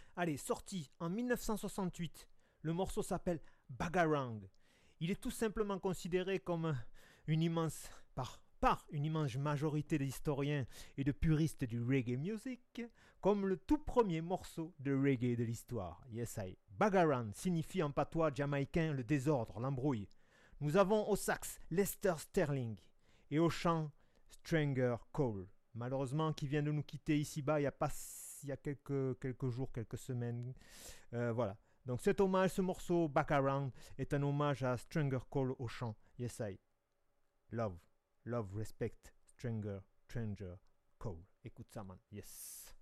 Allez, sorti en 1968. Le morceau s'appelle Bagarang. Il est tout simplement considéré comme une immense, par une immense majorité d'historiens et de puristes du reggae music, comme le tout premier morceau de reggae de l'histoire. Yes, I. Bagarang signifie en patois jamaïcain le désordre, l'embrouille. Nous avons au sax Lester Sterling et au chant Stranger Cole. Malheureusement, qui vient de nous quitter ici-bas il y a quelques jours, quelques semaines. Voilà. Donc cet hommage, ce morceau Back Around est un hommage à Stranger Cole au chant. Yes, I. Love, respect, Stranger Cole. Écoute ça, man. Yes.